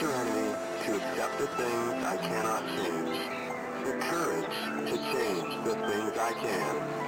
serenity to accept the things I cannot change, the courage to change the things I can.